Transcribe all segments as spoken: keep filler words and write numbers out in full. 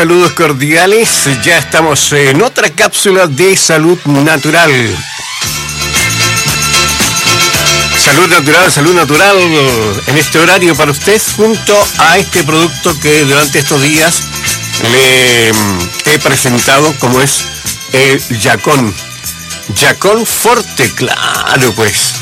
Saludos cordiales, ya estamos en otra cápsula de salud natural. Salud natural, salud natural, en este horario para usted, junto a este producto que durante estos días le he presentado, como es el Yacón. Yacón Forte, claro pues.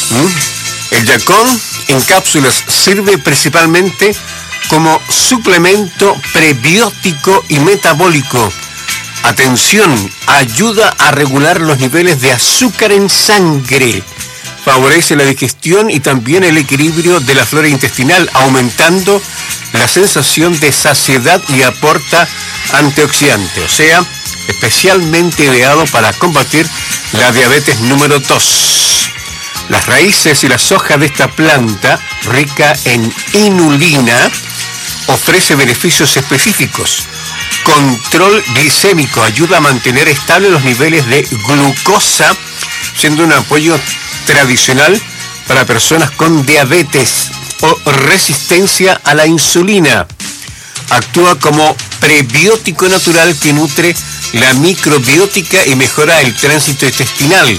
El Yacón en cápsulas sirve principalmente como suplemento prebiótico y metabólico. Atención, ayuda a regular los niveles de azúcar en sangre. Favorece la digestión y también el equilibrio de la flora intestinal, aumentando la sensación de saciedad y aporta antioxidante, o sea, especialmente ideado para combatir la diabetes número dos. Las raíces y las hojas de esta planta, rica en inulina, ofrece beneficios específicos. Control glicémico, ayuda a mantener estables los niveles de glucosa, siendo un apoyo tradicional para personas con diabetes o resistencia a la insulina. Actúa como prebiótico natural que nutre la microbiótica y mejora el tránsito intestinal.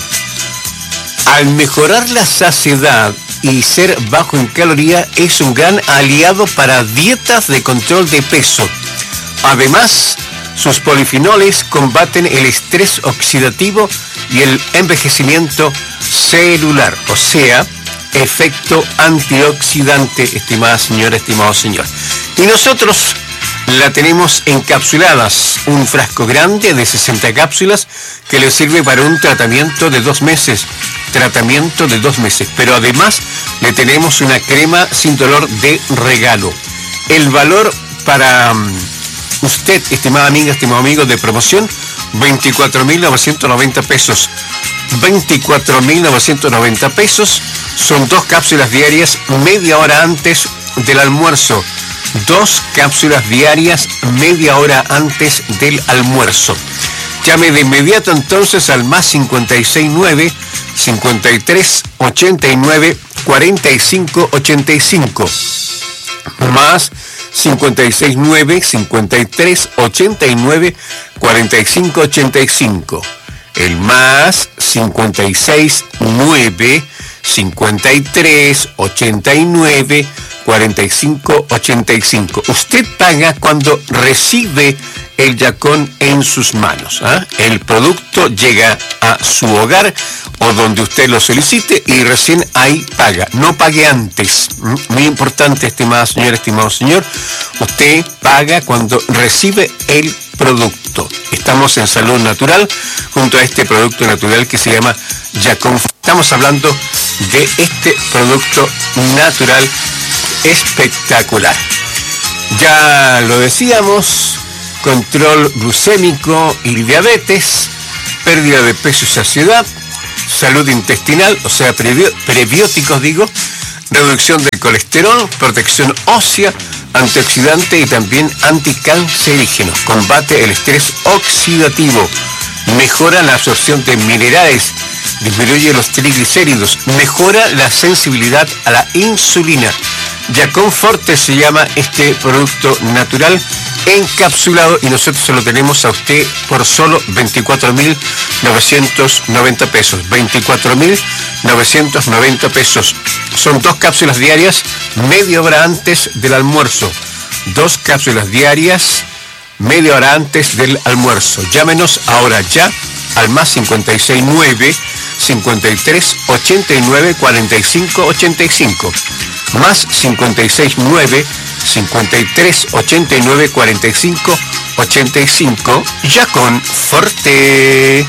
Al mejorar la saciedad y ser bajo en calorías, es un gran aliado para dietas de control de peso. Además, sus polifenoles combaten el estrés oxidativo y el envejecimiento celular, o sea, efecto antioxidante, estimada señora, estimado señor. Y nosotros la tenemos encapsuladas, un frasco grande de sesenta cápsulas que le sirve para un tratamiento de dos meses. Tratamiento de dos meses, pero además le tenemos una crema sin dolor de regalo. El valor para um, usted, estimada amiga, estimado amigo, de promoción, veinticuatro mil novecientos noventa pesos. veinticuatro mil novecientos noventa pesos, son dos cápsulas diarias media hora antes del almuerzo. Dos cápsulas diarias media hora antes del almuerzo. Llame de inmediato entonces al más cincuenta y seis nueve, cincuenta y tres, ochenta y nueve, cuarenta y cinco, ochenta y cinco. Más cincuenta y seis nueve, cincuenta y tres, ochenta y nueve, cuarenta y cinco, ochenta y cinco. El más cincuenta y seis nueve, cincuenta y tres, ochenta y nueve, cuarenta y cinco, ochenta y cinco. Usted paga cuando recibe el Yacón en sus manos. ¿eh? El producto llega a su hogar o donde usted lo solicite y recién ahí paga. No pague antes. Muy importante, estimada señora, estimado señor. Usted paga cuando recibe el producto. Estamos en Salud Natural junto a este producto natural que se llama Yacón. Estamos hablando de este producto natural espectacular. Ya lo decíamos, control glucémico y diabetes, pérdida de peso y saciedad, salud intestinal, o sea, prebi- prebióticos digo, reducción del colesterol, protección ósea, antioxidante y también anticancerígeno, combate el estrés oxidativo, mejora la absorción de minerales, disminuye los triglicéridos, mejora la sensibilidad a la insulina. Yacón Forte se llama este producto natural encapsulado y nosotros se lo tenemos a usted por solo veinticuatro mil novecientos noventa pesos. veinticuatro mil novecientos noventa pesos. Son dos cápsulas diarias media hora antes del almuerzo. Dos cápsulas diarias media hora antes del almuerzo. Llámenos ahora ya al más cincuenta y seis nueve, cincuenta y tres, ochenta y nueve, cuarenta y cinco, ochenta y cinco. Más cincuenta y seis nueve, cincuenta y tres, ochenta y nueve, cuarenta y cinco, ochenta y cinco. Yacón Forte.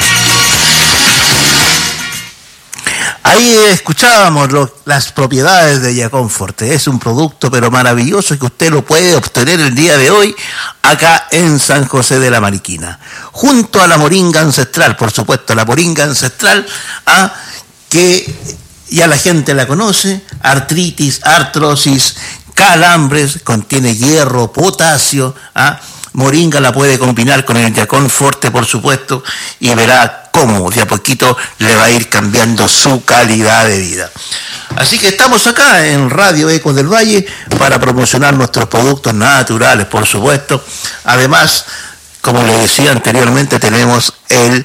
Ahí escuchábamos lo, las propiedades de Yacón Forte. Es un producto pero maravilloso que usted lo puede obtener el día de hoy acá en San José de la Mariquina. Junto a la moringa ancestral, por supuesto, la moringa ancestral, ¿ah? que ya la gente la conoce, artritis, artrosis, calambres, contiene hierro, potasio, ¿ah? Moringa la puede combinar con el Yacón Forte, por supuesto, y verá cómo de a poquito le va a ir cambiando su calidad de vida. Así que estamos acá en Radio Ecos del Valle para promocionar nuestros productos naturales, por supuesto. Además, como les decía anteriormente, tenemos el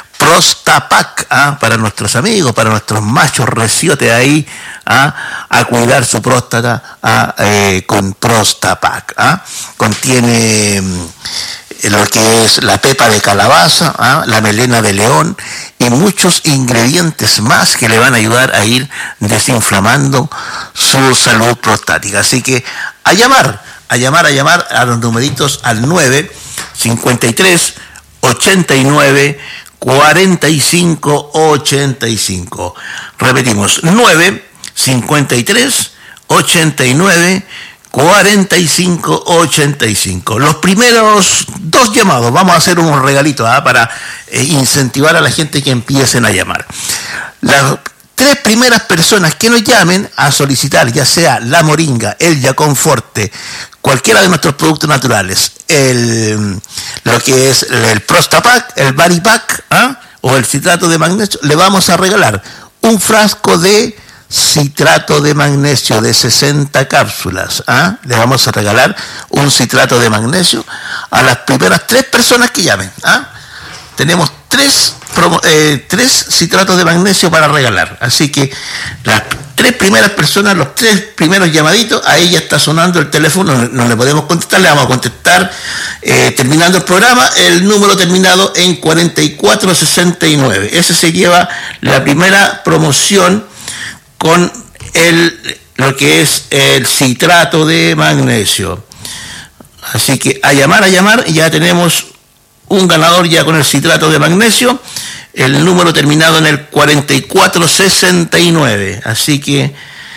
Prostapac, ¿ah? Para nuestros amigos, para nuestros machos reciotes ahí, ¿ah? A cuidar su próstata, ¿ah? eh, con Prostapac, ¿ah? Contiene eh, lo que es la pepa de calabaza, ¿ah? La melena de león y muchos ingredientes más que le van a ayudar a ir desinflamando su salud prostática. Así que a llamar, a llamar, a llamar a los numeritos al nueve cincuenta y tres ochenta y nueve cuarenta y cinco ochenta y cinco. Repetimos, nueve cincuenta y tres ochenta y nueve cuarenta y cinco ochenta y cinco. Los primeros dos llamados, vamos a hacer un regalito ¿ah? para eh, incentivar a la gente que empiecen a llamar. Las tres primeras personas que nos llamen a solicitar, ya sea la moringa, el Yacón Forte, cualquiera de nuestros productos naturales, el, lo que es el Prostapac, el Baripac, ¿ah? o el citrato de magnesio, le vamos a regalar un frasco de citrato de magnesio de sesenta cápsulas. ¿ah? Le vamos a regalar un citrato de magnesio a las primeras tres personas que llamen. ¿ah? Tenemos tres, eh, tres citratos de magnesio para regalar. Así que las tres primeras personas, los tres primeros llamaditos, ahí ya está sonando el teléfono, no, no le podemos contestar, le vamos a contestar eh, terminando el programa, el número terminado en cuarenta y cuatro sesenta y nueve. Ese se lleva la primera promoción con el, lo que es el citrato de magnesio. Así que a llamar, a llamar, ya tenemos un ganador ya con el citrato de magnesio, el número terminado en el cuarenta y cuatro sesenta y nueve. Así que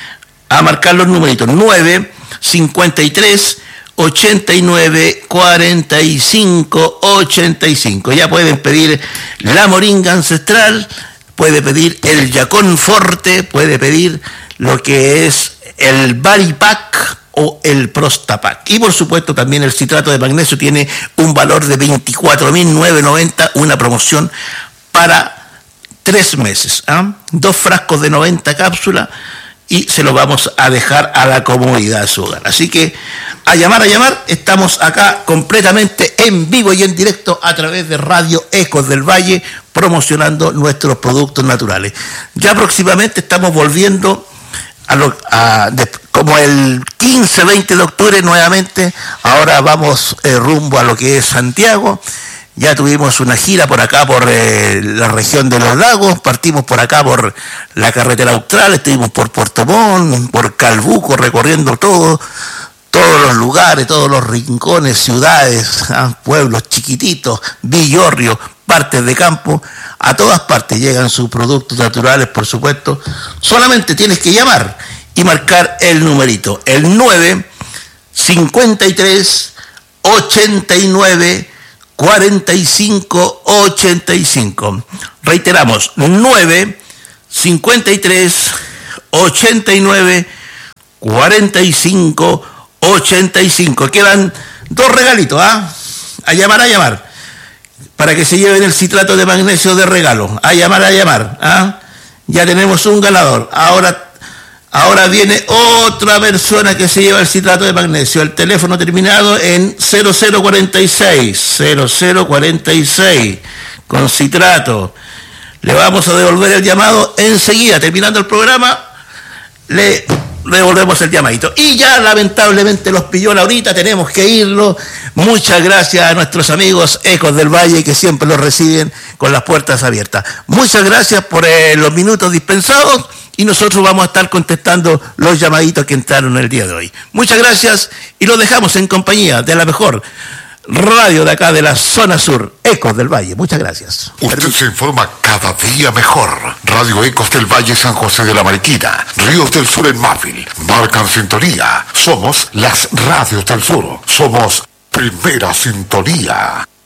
a marcar los numeritos, nueve cincuenta y tres ochenta y nueve cuarenta y cinco ochenta y cinco. Ya pueden pedir la moringa ancestral, puede pedir el Yacón Forte, puede pedir lo que es el Baripac o el Prostapac. Y por supuesto también el citrato de magnesio tiene un valor de veinticuatro mil novecientos noventa, una promoción para tres meses. ¿eh? Dos frascos de noventa cápsulas y se los vamos a dejar a la comodidad de su hogar. Así que a llamar, a llamar, estamos acá completamente en vivo y en directo a través de Radio Ecos del Valle, promocionando nuestros productos naturales. Ya próximamente estamos volviendo a lo, a, de, como el quince veinte de octubre nuevamente. Ahora vamos eh, rumbo a lo que es Santiago. Ya tuvimos una gira por acá, por eh, la región de los lagos, partimos por acá por la carretera austral, estuvimos por Puerto Montt, por Calbuco, recorriendo todo, todos los lugares, todos los rincones, ciudades, ¿ah? pueblos chiquititos, villorrios, partes de campo, a todas partes llegan sus productos naturales, por supuesto. Solamente tienes que llamar y marcar el numerito, el nueve cincuenta y tres ochenta y nueve cuarenta y cinco ochenta y cinco. Reiteramos, nueve cincuenta y tres ochenta y nueve cuarenta y cinco ochenta y cinco. Quedan dos regalitos, ¿ah? A llamar, a llamar, para que se lleven el citrato de magnesio de regalo. A llamar, a llamar, ¿ah? Ya tenemos un ganador. Ahora Ahora viene otra persona que se lleva el citrato de magnesio. El teléfono terminado en cero cero cuarenta y seis. cero cero cuarenta y seis. Con citrato. Le vamos a devolver el llamado enseguida. Terminando el programa, le devolvemos el llamadito. Y ya lamentablemente los pilló Laurita. Tenemos que irlo. Muchas gracias a nuestros amigos Ecos del Valle que siempre los reciben con las puertas abiertas. Muchas gracias por eh, los minutos dispensados. Y nosotros vamos a estar contestando los llamaditos que entraron el día de hoy. Muchas gracias y los dejamos en compañía de la mejor radio de acá de la zona sur, Ecos del Valle. Muchas gracias. Usted se informa cada día mejor. Radio Ecos del Valle, San José de la Mariquina, Ríos del Sur en Mávil. Marcan sintonía. Somos las radios del sur. Somos primera sintonía.